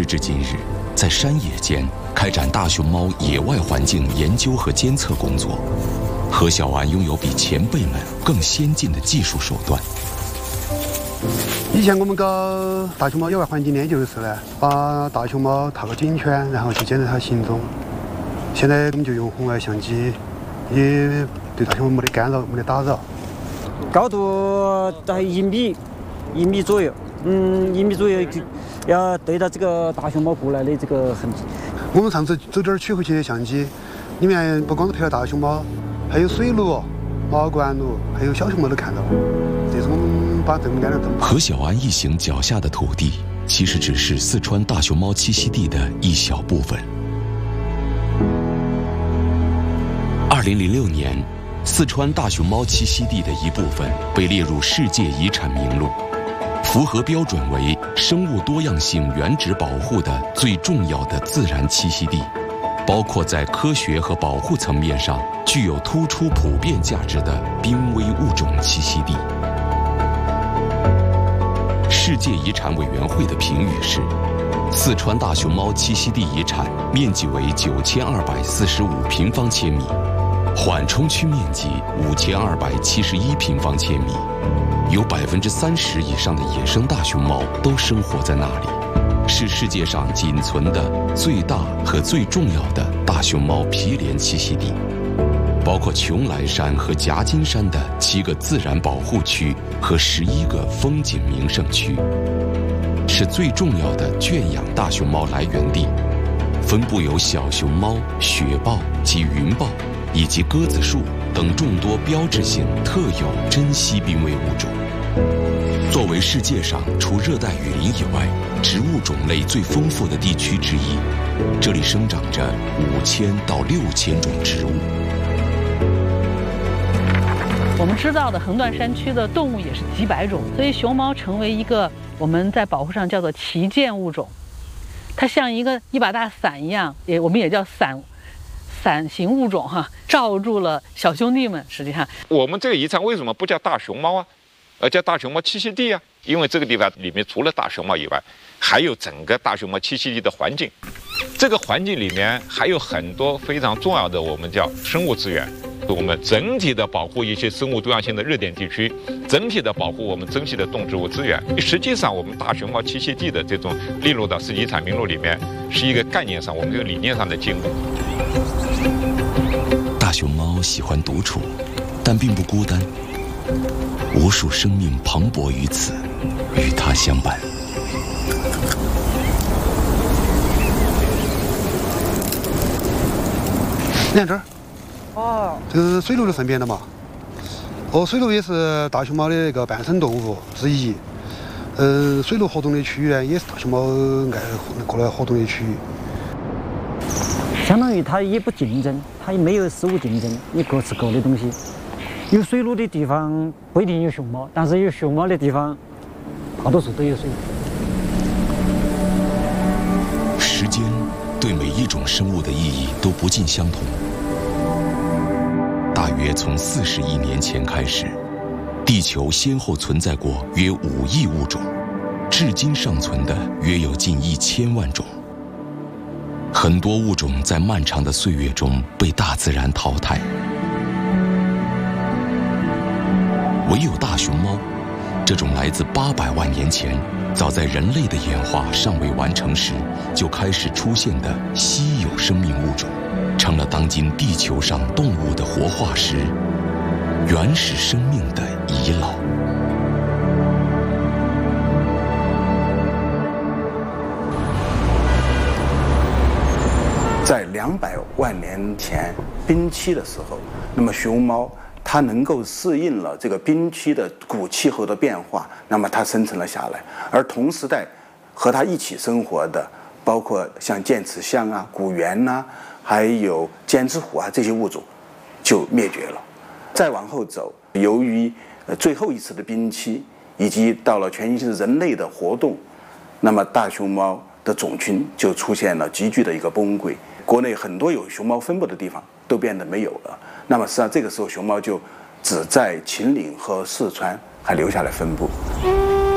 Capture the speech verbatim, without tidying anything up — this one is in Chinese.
时至今日，在山野间开展大熊猫野外环境研究和监测工作。何小安拥有比前辈们更先进的技术手段。 以前我们搞大熊猫野外环境研究的时候呢，把大熊猫套个颈圈，然后去监测它行踪。现在我们就用红外相机，也对大熊猫没得干扰，没得打扰。 高度在一米，一米左右，嗯，一米左右，要对到这个大熊猫过来的这个痕迹。 我们上次走点儿取回去的相机，里面不光是拍了大熊猫，还有水鹿、毛冠鹿，还有小熊猫都看到了。这是我们把这么干的灯。 何小安一行脚下的土地，其实只是四川大熊猫栖息地的一小部分。二零零六年，四川大熊猫栖息地的一部分被列入世界遗产名录，符合标准为生物多样性原址保护的最重要的自然栖息地，包括在科学和保护层面上具有突出普遍价值的濒危物种栖息地。世界遗产委员会的评语是：四川大熊猫栖息地遗产面积为九千二百四十五平方千米，缓冲区面积五千二百七十一平方千米，有百分之三十以上的野生大熊猫都生活在那里，是世界上仅存的最大和最重要的大熊猫毗连栖息地，包括邛崃山和夹金山的七个自然保护区和十一个风景名胜区，是最重要的圈养大熊猫来源地，分布有小熊猫、雪豹及云豹以及鸽子树等众多标志性特有珍稀濒危物种。作为世界上除热带雨林以外植物种类最丰富的地区之一，这里生长着五千到六千种植物。 我们知道的横断山区的动物也是几百种，所以熊猫成为一个我们在保护上叫做旗舰物种。它像一个一把大伞一样，也我们也叫伞伞形物种哈，罩住了小兄弟们。实际上， 我们这个遗产为什么不叫大熊猫啊，而叫大熊猫栖息地啊？因为这个地方里面除了大熊猫以外，还有整个大熊猫栖息地的环境。这个环境里面还有很多非常重要的我们叫生物资源。我们整体的保护一些生物多样性的热点地区，整体的保护我们珍稀的动植物资源。实际上，我们大熊猫栖息地的这种列入到世界遗产名录里面，是一个概念上，我们这个理念上的进步。 大熊猫喜欢独处，但并不孤单，无数生命磅礴于此，与它相伴。 你看这儿。哦，这个是水鹿的粪便了嘛？哦，水鹿也是大熊猫的一个伴生动物之一。嗯、呃，水鹿活动的区域呢，也是大熊猫爱过来活动的区域。 相当于它也不竞争，它也没有食物竞争，你各吃各的东西。有水鹿的地方不一定有熊猫，但是有熊猫的地方，大多数都有水鹿。 时间对每一种生物的意义都不尽相同。大约从四十亿年前开始，地球先后存在过约五亿物种，至今尚存的约有近一千万种。很多物种在漫长的岁月中被大自然淘汰，唯有大熊猫，这种来自八百万年前，早在人类的演化尚未完成时就开始出现的稀有生命物种，成了当今地球上动物的活化石，原始生命的遗老。 在两百万年前冰期的时候，那么熊猫它能够适应了这个冰期的古气候的变化，那么它生存了下来。而同时代和它一起生活的，包括像剑齿象啊、古猿呐、啊，还有尖翅虎啊这些物种，就灭绝了。再往后走，由于呃最后一次的冰期，以及到了全新人类的活动，那么大熊猫的种群就出现了急剧的一个崩溃。国内很多有熊猫分布的地方都变得没有了。那么实际上这个时候，熊猫就只在秦岭和四川还留下来分布。